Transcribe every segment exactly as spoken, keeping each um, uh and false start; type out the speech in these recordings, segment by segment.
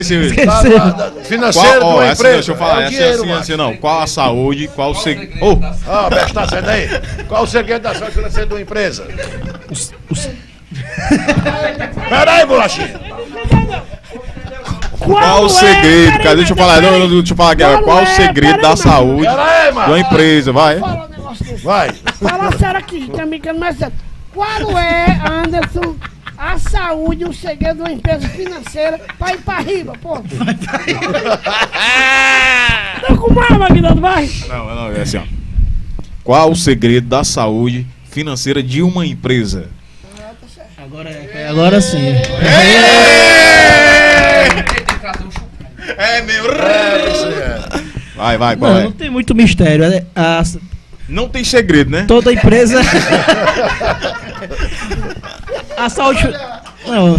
Esqueceu. Da, da, da, financeiro qual, oh, essa, empresa. Deixa eu falar, é essa dinheiro, é assim, assim, não. Qual a saúde, qual o segredo... Oh. Ah, Beto, tá sendo aí? Qual o segredo da saúde financeira de uma empresa? Os, os... Peraí, bolachinha. Qual o segredo, cara? Deixa eu falar, não, deixa eu falar aqui. Qual, qual o segredo da saúde aí, de uma empresa? Vai. Vai. Fala sério aqui, também que não é sério. Qual é, Anderson, a saúde, o segredo de uma empresa financeira pra ir pra riba, pô? Tô com mal, Aguinaldo, vai. Não, não, é assim, ó. Qual o segredo da saúde financeira de uma empresa? Agora, é, agora sim. É meu. Vai, vai, qual não, é? Não tem muito mistério. É, a, não tem segredo, né? Toda empresa. A saúde. Não.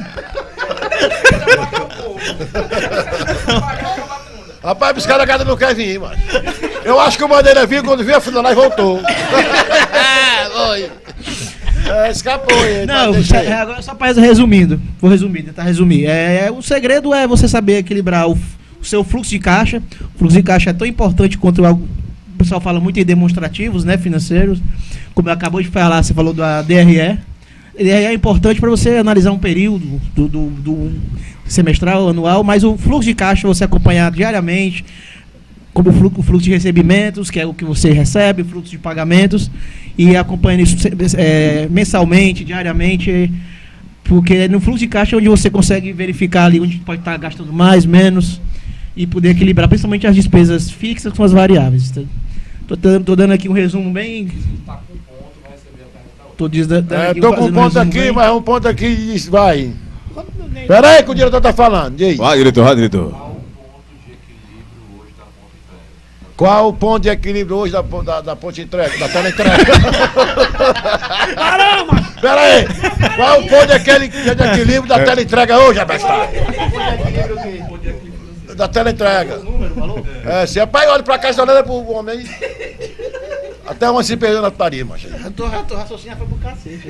Rapaz, os caras não querem vir, mano. Eu acho que o Bandeira veio quando viu a fila lá e voltou. Oi. É, escapou ele. Não, é, agora só para resumindo. Vou resumir, tentar resumir. É, é, o segredo é você saber equilibrar o, o seu fluxo de caixa. O fluxo de caixa é tão importante quanto o, o pessoal fala muito em demonstrativos, né, financeiros. Como eu acabou de falar, você falou da D R E. D R E é importante para você analisar um período do, do, do semestral, anual, mas o fluxo de caixa você acompanhar diariamente, como o fluxo, o fluxo de recebimentos, que é o que você recebe, o fluxo de pagamentos, e acompanhando isso é, mensalmente, diariamente, porque no fluxo de caixa é onde você consegue verificar ali onde pode estar gastando mais, menos, e poder equilibrar principalmente as despesas fixas com as variáveis. Estou dando aqui um resumo bem... Tô, diz, da, da, é, tô com um ponto um aqui, bem. Mas um ponto aqui e diz, vai. Pera aí que o diretor tá falando. Diz. Vai, diretor, vai, diretor. Qual o ponto de equilíbrio hoje da, da, da ponte entrega, da tela entrega? Caramba! Pera aí! Qual o ponto de, aquele, de equilíbrio da é. tela entrega hoje, abestado? Da tela entrega. É, se é pai, olha pra cá, você olha pro homem. Até uma se perdeu na putaria, macho. Eu tô, tô raciocinando, foi pro cacete.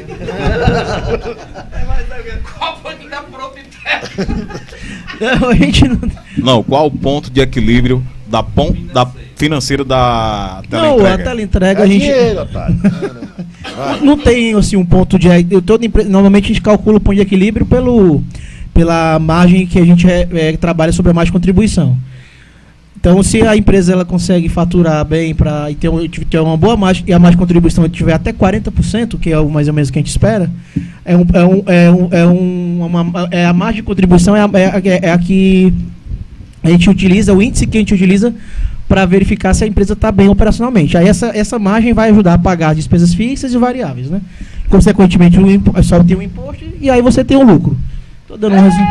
Qual foi que tá pronto entrega? Não, a gente não... Não, qual o ponto de equilíbrio da, pon, da financeira da teleentrega? Não, a teleentrega é a gente... Dinheiro, não tem, assim, um ponto de... Eu, toda empresa, normalmente a gente calcula o ponto de equilíbrio pelo, pela margem que a gente é, é, trabalha sobre a margem de contribuição. Então, se a empresa ela consegue faturar bem pra, e ter, ter uma boa margem, e a margem de contribuição tiver até quarenta por cento, que é o mais ou menos que a gente espera, é, um, é, um, é, um, é, um, uma, é a margem de contribuição é a, é, é a que a gente utiliza, o índice que a gente utiliza para verificar se a empresa está bem operacionalmente. Aí essa, essa margem vai ajudar a pagar as despesas fixas e variáveis, né? Consequentemente, o impo, só tem um imposto e aí você tem um lucro. Estou dando um resumo.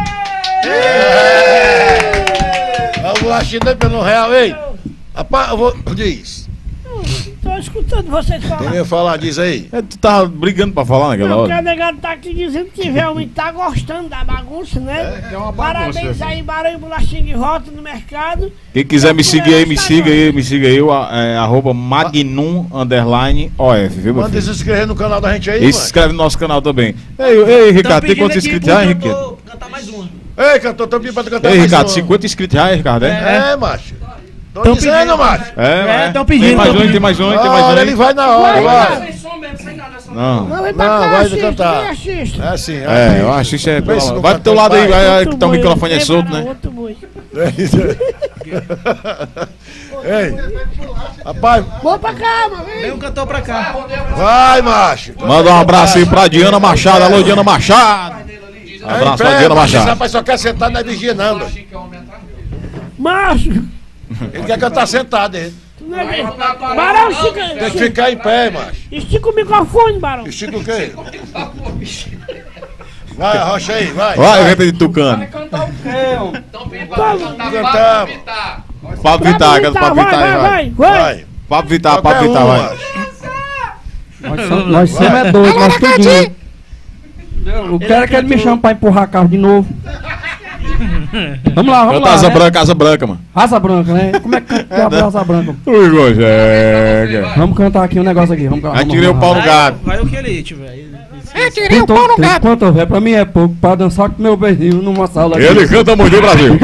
A bolachinha pelo real, ei! Rapaz, eu vou. Diz. Tô escutando vocês falar. Quem ia falar, diz aí. É, tu tá brigando pra falar naquela não, hora? Porque o negado tá aqui dizendo que realmente tá gostando da bagunça, né? É, é uma bagunça. Parabéns aí, Barão Bolachinha de volta no mercado. Quem quiser me seguir aí, me siga aí, me siga aí, é, arroba magnum underline of, viu, meu Manda se inscrever no canal da gente aí, e se inscreve no nosso canal também. Ei, ei, Ricardo, tem quantos inscritos já, Ricardo? Cantar mais uma. Ei, cantor, tô pedindo pra tu cantar Ei, mais Ricardo, uma. cinquenta inscritos já, Ricardo, é? É, é macho. Tô tão dizendo, pedindo, macho. É, estão é, pedindo. Tem mais um, tem mais um, tem mais um. Olha, ele vai na hora, vai. Sem som mesmo, sem nada, só Não. Não, vem pra Não, cá, vai assiste, cantar. vem, assiste. É assim, É, eu acho que isso é... Vê se não Vai pro teu lado aí, vai, Outro que o boi, microfone é outro solto, boi, né? outro boi. Ei, rapaz, Vou pra cá, mano. Vem um cantor pra cá. vai, macho. Manda um abraço aí pra Diana Machado. Alô, Diana Machado. Um abraço pra Diana Esse Machado. rapaz só quer sentar na vigia, não. mano. Macho. Ele quer cantar sentado, hein? Tu não é bem. Barão, estica. Tem que ficar em pé, macho. Estica o microfone, Barão. Estica o quê? Vai, arrocha aí, vai. Vai, venta de Tucano. Vai cantar o quê, homem? Então vem pra cantar Cantamos. Pablo Vittar. Pablo Vittar, canta Pablo vai, Vittar aí, vai, vai. vai. Vai. Pablo Vittar, Qualquer Pablo Vittar, um, vai. macho. Nós somos, nós somos é doidos, nós tudinho. O cara é que ele me chama pra empurrar carro de novo. Vamos lá, vamos Canta lá. Asa né? Branca, Asa Branca, mano. Raça branca, né? Como é que canta a Raça branca? Ui, Gojega. Vamos cantar aqui um negócio aqui. Vamos, Aí vamos, tirei o vamos, pau no Vai, gato. vai o que ele tiver. eu tirei o pau no gato. Quanto houver, pra mim é pouco, pra dançar com meu beijinho numa sala. Ele canta muito, Brasil.